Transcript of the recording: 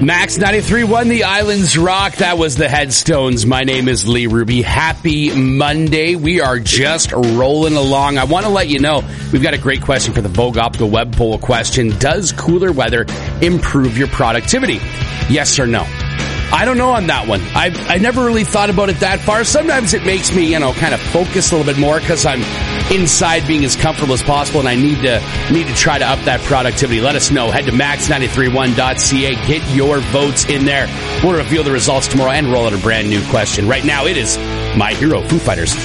Max 93.1, The Islands Rock. That was the Headstones. My name is Lee Ruby. Happy Monday. We are just rolling along. I want to let you know, we've got a great question for the Vogue Optical Web Poll question. Does cooler weather improve your productivity? Yes or no? I don't know on that one. I never really thought about it that far. Sometimes it makes me, kind of focus a little bit more because I'm inside being as comfortable as possible, and I need to try to up that productivity. Let us know. Head to max931.ca. Get your votes in there. We'll reveal the results tomorrow and roll out a brand new question. Right now, it is My Hero, Foo Fighters.